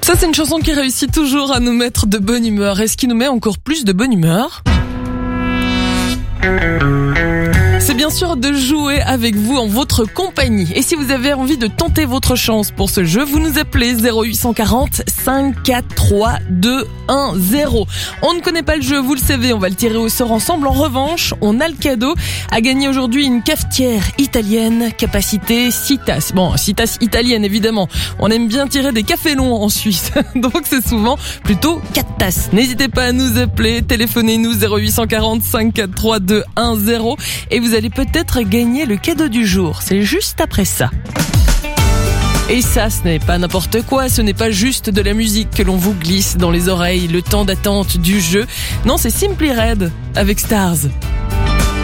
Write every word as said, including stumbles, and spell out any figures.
Ça, c'est une chanson qui réussit toujours à nous mettre de bonne humeur. Et ce qui nous met encore plus de bonne humeur, c'est bien sûr de jouer avec vous en votre compagnie. Et si vous avez envie de tenter votre chance pour ce jeu, vous nous appelez zéro huit cent quarante, cinq quatre trois, deux un zéro. On ne connaît pas le jeu, vous le savez, on va le tirer au sort ensemble. En revanche, on a le cadeau à gagner aujourd'hui, une cafetière italienne, capacité six tasses. Bon, six tasses italiennes évidemment. On aime bien tirer des cafés longs en Suisse, donc c'est souvent plutôt quatre tasses. N'hésitez pas à nous appeler, téléphonez-nous zéro huit cent quarante, cinq quatre trois, deux un zéro et vous allez peut-être gagner le cadeau du jour. C'est juste après ça. Et ça, ce n'est pas n'importe quoi, ce n'est pas juste de la musique que l'on vous glisse dans les oreilles, le temps d'attente du jeu. Non, c'est Simply Red avec Stars.